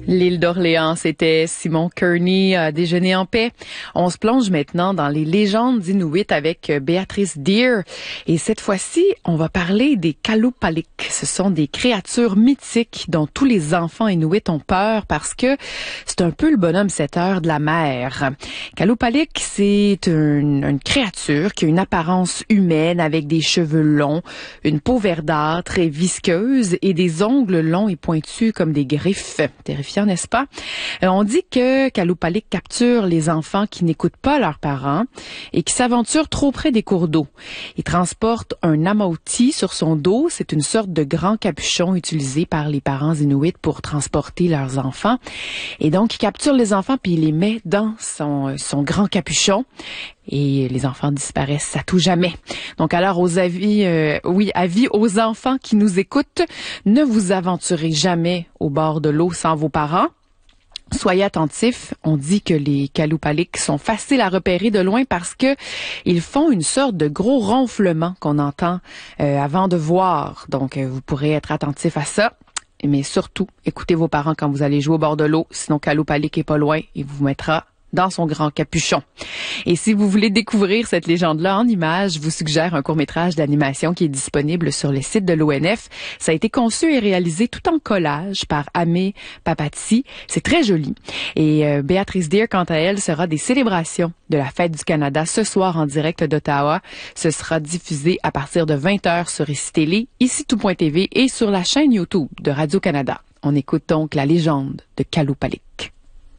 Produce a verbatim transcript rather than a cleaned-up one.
L'île d'Orléans, c'était Simon Kearney à Déjeuner en paix. On se plonge maintenant dans les légendes inuits avec Béatrice Deer. Et cette fois-ci, on va parler des Kalupalik. Ce sont des créatures mythiques dont tous les enfants inuits ont peur parce que c'est un peu le bonhomme sept heures de la mer. Kalupalik, c'est une, une créature qui a une apparence humaine avec des cheveux longs, une peau verdâtre et visqueuse et des ongles longs et pointus comme des griffes. Terrifiant, n'est-ce pas? Euh, on dit que Kalupalik capture les enfants qui n'écoutent pas leurs parents et qui s'aventurent trop près des cours d'eau. Il transporte un amauti sur son dos. C'est une sorte de grand capuchon utilisé par les parents inuits pour transporter leurs enfants. Et donc, il capture les enfants puis il les met dans son, son grand capuchon. Et les enfants disparaissent à tout jamais. Donc alors, aux avis, euh, oui, avis aux enfants qui nous écoutent, ne vous aventurez jamais au bord de l'eau sans vos parents. Soyez attentifs. On dit que les Kalupalik sont faciles à repérer de loin parce que ils font une sorte de gros ronflement qu'on entend euh, avant de voir. Donc, euh, vous pourrez être attentifs à ça. Mais surtout, écoutez vos parents quand vous allez jouer au bord de l'eau. Sinon, Kalupalik est pas loin et vous mettra dans son grand capuchon. Et si vous voulez découvrir cette légende-là en images, je vous suggère un court-métrage d'animation qui est disponible sur le site de l'O N F. Ça a été conçu et réalisé tout en collage par Amé Papatsi. C'est très joli. Et euh, Béatrice Deer, quant à elle, sera des célébrations de la Fête du Canada ce soir en direct d'Ottawa. Ce sera diffusé à partir de vingt heures sur Ici Télé, ici tout point T V et sur la chaîne YouTube de Radio-Canada. On écoute donc la légende de Kalupalik.